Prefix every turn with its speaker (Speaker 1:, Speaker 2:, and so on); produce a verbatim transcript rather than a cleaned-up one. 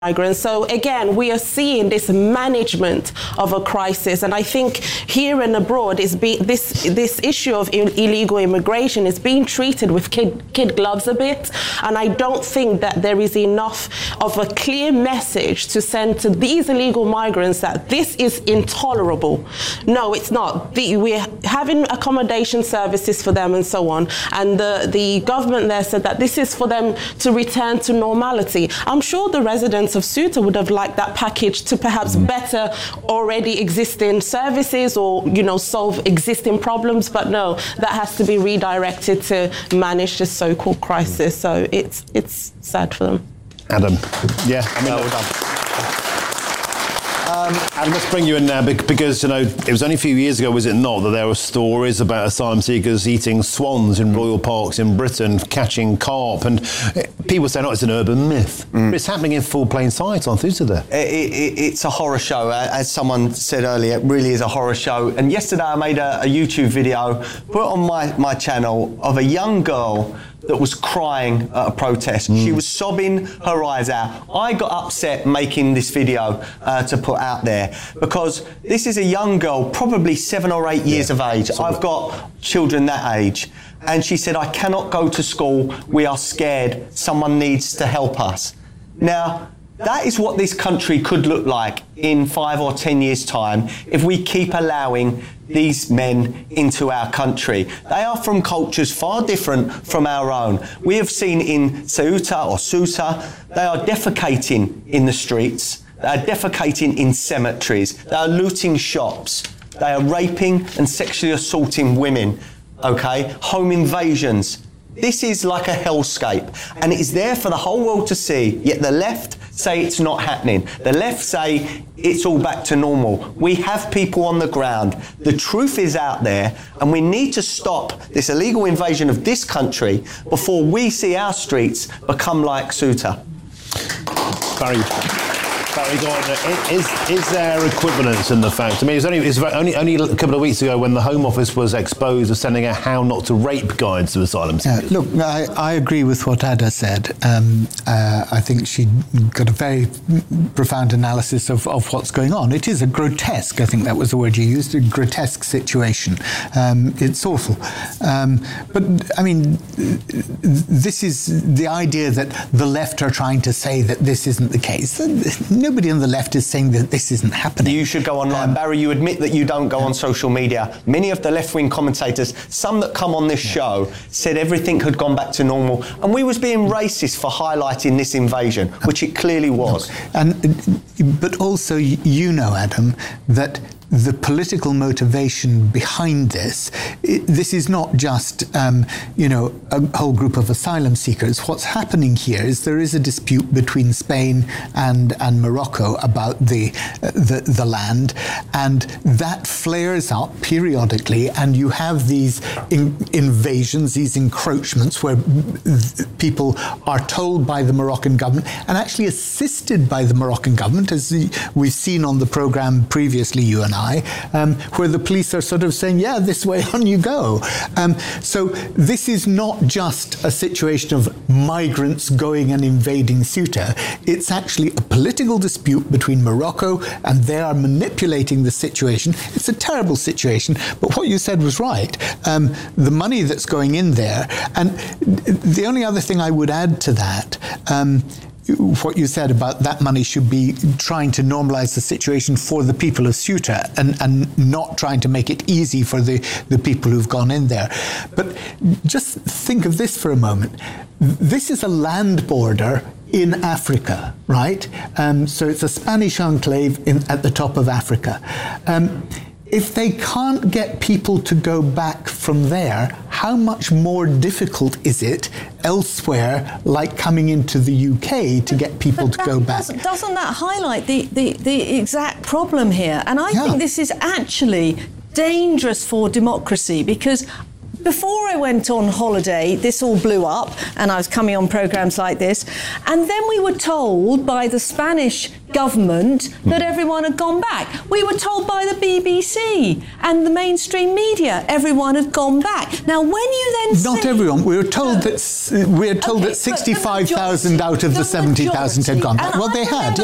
Speaker 1: migrants. So again, we are seeing this management of a crisis, and I think here and abroad is be, this this issue of Ill- illegal immigration is being treated with kid, kid gloves a bit, and I don't think that there is enough of a clear message to send to these illegal migrants that this is intolerable. No, it's not. The, we're having accommodation services for them and so on, and the, the government there said that this is for them to return to normality. I'm sure the residents of Ceuta would have liked that package to perhaps mm. better already existing services or, you know, solve existing problems, but no, that has to be redirected to manage this so-called crisis. So it's it's sad for them.
Speaker 2: Adam. Yeah, I mean, well done. Um, and let's bring you in now because, you know, it was only a few years ago, was it not, that there were stories about asylum seekers eating swans in royal parks in Britain, catching carp, and people say, oh, it's an urban myth. Mm. But it's happening in full plain sight on Ceuta there.
Speaker 3: It, it, it's a horror show. As someone said earlier, it really is a horror show. And yesterday I made a, a YouTube video, put it on my, my channel, of a young girl that was crying at a protest. Mm. She was sobbing her eyes out. I got upset making this video uh, to put out there because this is a young girl, probably seven or eight years yeah. of age. So I've got children that age. And she said, I cannot go to school. We are scared. Someone needs to help us. Now, that is what this country could look like in five or ten years' time if we keep allowing these men into our country. They are from cultures far different from our own. We have seen in Ceuta or Susa, they are defecating in the streets, they are defecating in cemeteries, they are looting shops, they are raping and sexually assaulting women, okay? Home invasions. This is like a hellscape, and it is there for the whole world to see, yet the left say it's not happening. The left say it's all back to normal. We have people on the ground. The truth is out there, and we need to stop this illegal invasion of this country before we see our streets become like Ceuta.
Speaker 2: Barry. Barry, go on. Is, is there equivalence in the fact? I mean, it was only, it was only, only a couple of weeks ago when the Home Office was exposed as sending out how not to rape guides to asylum seekers.
Speaker 4: Uh, look, I, I agree with what Ada said. Um, uh, I think she got a very profound analysis of, of what's going on. It is a grotesque, I think that was the word you used, a grotesque situation. Um, it's awful. Um, but, I mean, this is the idea that the left are trying to say that this isn't the case. Nobody on the left is saying that this isn't happening.
Speaker 3: You should go online. Um, Barry, you admit that you don't go on social media. Many of the left-wing commentators, some that come on this yeah. show, said everything had gone back to normal. And we was being racist for highlighting this invasion, which it clearly was.
Speaker 4: And, but also, you know, Adam, that the political motivation behind this, it, this is not just, um, you know, a whole group of asylum seekers. What's happening here is there is a dispute between Spain and, and Morocco about the, uh, the, the land, and that flares up periodically, and you have these in, invasions, these encroachments where people are told by the Moroccan government, and actually assisted by the Moroccan government, as we've seen on the programme previously, you and I, Um, where the police are sort of saying, yeah, this way on you go. Um, so this is not just a situation of migrants going and invading Ceuta. It's actually a political dispute between Morocco, and they are manipulating the situation. It's a terrible situation, but what you said was right. Um, the money that's going in there, and the only other thing I would add to that, um, what you said about that money should be trying to normalise the situation for the people of Ceuta and, and not trying to make it easy for the, the people who've gone in there. But just think of this for a moment. This is a land border in Africa, right? Um, so it's a Spanish enclave in, at the top of Africa. Um, If they can't get people to go back from there, how much more difficult is it elsewhere, like coming into the U K, to get people
Speaker 5: but
Speaker 4: to go back?
Speaker 5: Doesn't, doesn't that highlight the, the, the exact problem here? And I yeah. think this is actually dangerous for democracy, because before I went on holiday, this all blew up, and I was coming on programmes like this, and then we were told by the Spanish government that everyone had gone back. We were told by the B B C and the mainstream media everyone had gone back. Now, when you then
Speaker 4: not
Speaker 5: see,
Speaker 4: everyone, we were told
Speaker 5: no,
Speaker 4: that s- we were told
Speaker 5: okay,
Speaker 4: that sixty-five thousand out of the,
Speaker 5: the
Speaker 4: seventy thousand had gone back.
Speaker 5: majority,
Speaker 4: Well,
Speaker 5: and
Speaker 4: they
Speaker 5: I
Speaker 4: had.